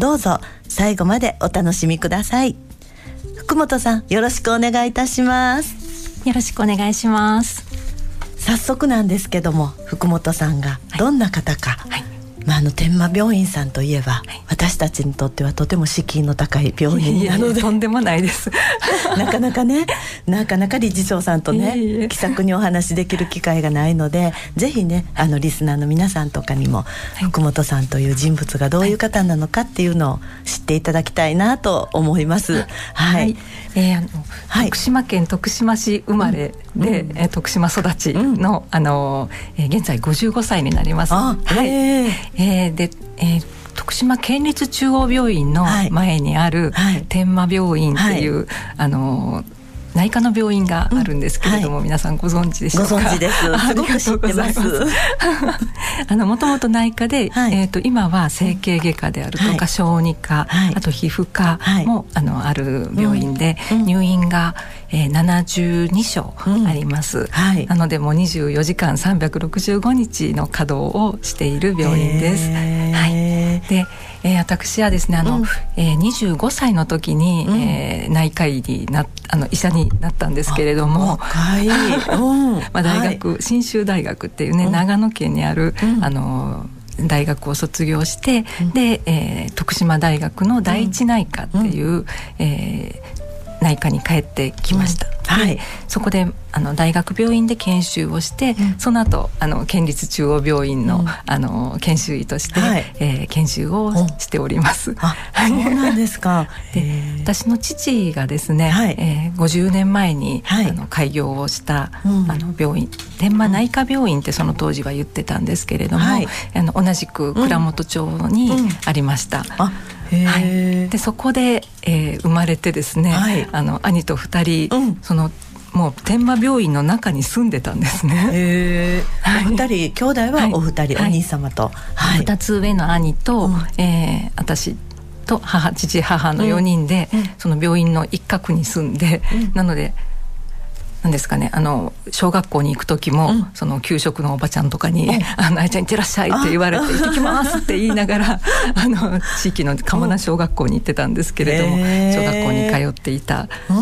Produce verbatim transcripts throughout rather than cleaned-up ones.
どうぞ最後までお楽しみください。福本さん、よろしくお願いいたします。 よろしくお願いします。 早速なんですけども、福本さんがどんな方か、はいはい、まあ、あの天満病院さんといえば、はい、私たちにとってはとても敷居の高い病院なので、いやいやとんでもないですなかなかねなかなか理事長さんとねいやいや気さくにお話できる機会がないので、ぜひねあのリスナーの皆さんとかにも、はい、福本さんという人物がどういう方なのかっていうのを知っていただきたいなと思います。はい、 はいえーあのはい、徳島県徳島市生まれで、うんえー、徳島育ちの、うんあのえー、現在ごじゅうごさいになります。 あ、 はいえー、で、えー徳島県立中央病院の前にある天満病院っていう、はいはい、あの内科の病院があるんですけれども、うんはい、皆さんご存知でしょうか。 ご存知です。すごく知ってます。 あのもともと内科で、はいえー、と今は整形外科であるとか、はい、小児科、はい、あと皮膚科も、はい、あのある病院で、うん、入院が、えー、ななじゅうにしょうあります、うんはい、なのでもうにじゅうよじかんさんびゃくろくじゅうごにちの稼働をしている病院です。はい、でえー、私はですねあの、うんえー、にじゅうごさいの時に、うんえー、内科医になあの医者になったんですけれども、 若い、うんまあ、大学、はい、信州大学っていうね、うん、長野県にある、うん、あの大学を卒業して、うんでえー、徳島大学の第一内科っていう、うんえー内科に帰ってきました、うんはい、そこであの大学病院で研修をして、うん、その後あの県立中央病院 の,、うん、あの研修医として、はいえー、研修をしております。 あ、そうなんですか。 で私の父がですね、はいえー、ごじゅうねんまえに、はい、あの開業をした、うん、あの病院天満内科病院ってその当時は言ってたんですけれども、はい、あの同じく倉本町にありました、うんうんあはい、でそこで、えー、生まれてですね、はい、あの兄とふたり、うん、そのもう天満病院の中に住んでたんですね。 へー、はい、お二人兄弟はお二人、はい、お兄様と、 はい、ふたつ上の兄と、うんえー、私と母父母のよにんで、うん、その病院の一角に住んで、うん、なのでなんですかね、あの小学校に行く時も、うん、その給食のおばちゃんとかに「あのあやちゃん行ってらっしゃい」って言われて「行ってきます」って言いながらあの地域の鴨名小学校に行ってたんですけれども、小学校に通っていた、うん、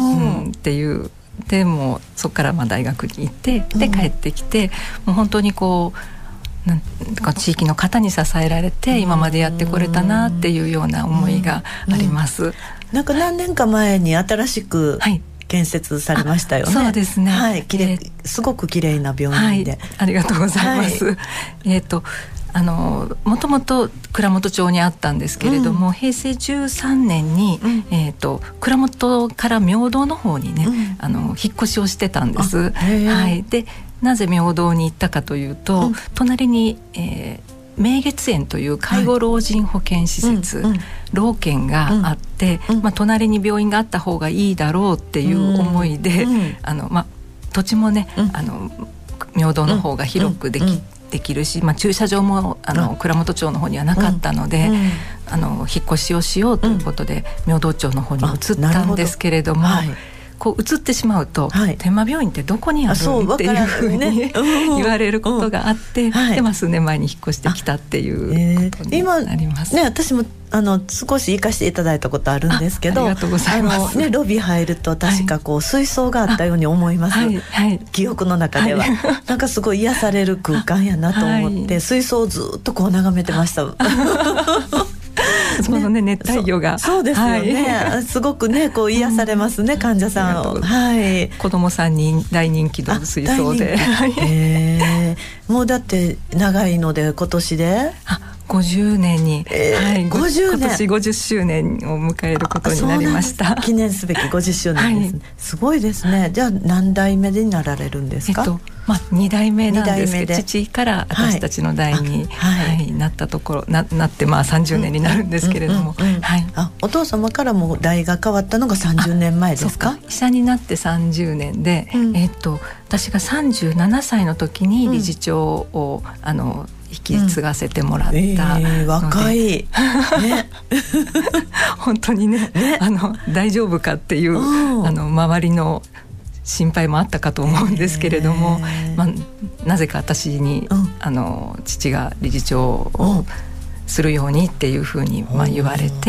っていうでもうそこからまあ大学に行ってで帰ってきて、もう本当にこうなんか地域の方に支えられて今までやってこれたなっていうような思いがあります、うんうん、 なんか何年か前に新しく、はい建設されましたよね。 そうですね、 はいきれいえー、すごく綺麗な病院で、 はい、ありがとうございます、はい、えーとあのもともと倉本町にあったんですけれども、うん、へいせいじゅうさんねんに、うんえー、と倉本から明道の方にね、うん、あの引っ越しをしてたんです、はい、でなぜ明道に行ったかというと、うん、隣に、えー明月園という介護老人保健施設、はいうんうん、老健があって、うんまあ、隣に病院があった方がいいだろうっていう思いで、うんうんあのまあ、土地もね、うん、あの明道の方が広くで き,、うんうん、できるし、まあ、駐車場もあの倉本町の方にはなかったので、うんうん、あの引っ越しをしようということで、うん、明道町の方に移ったんですけれども、こう移ってしまうと、はい、天満病院ってどこにあるっていうふうに、ね、言われることがあって、うんはい、でまあ、数年前に引っ越してきたっていうことになります、 えー、今、ね、私もあの少し行かせていただいたことあるんですけど、 あ, ありがとうございます。 あの、ね、ロビー入ると確かこう、はい、水槽があったように思います、はいはい、記憶の中では、はい、なんかすごい癒される空間やなと思って、はい、水槽をずっとこう眺めてましたそのね、熱帯魚がそ、そうですよね、はい、すごくねこう癒されますね、うん、患者さんを、はい、 子供さんに大人気の水槽で、 へー、もうだって長いので今年であごじゅうねんに、 えーはい、ごじゅうねん今年ごじゅっしゅうねんを迎えることになりました。 記念すべきごじゅっしゅうねんですね、はい、すごいですね。じゃあ何代目になられるんですか？ えっとまあ、にだいめなんですけど、父から私たちの代に、はいはいはい、なったところ な, なってまあさんじゅうねんになるんですけれども、 お父様からも代が変わったのがさんじゅうねんまえですか？ 医者になってさんじゅうねんで、うんえっと、私がさんじゅうななさいの時に理事長を、うん、あの引き継がせてもらったので、うんえー、 若い、ね、 本当に ね, ねあの大丈夫かっていう、うん、あの周りの心配もあったかと思うんですけれども、えーまあ、なぜか私に、うん、あの父が理事長をするようにっていうふうに、まあ、言われて、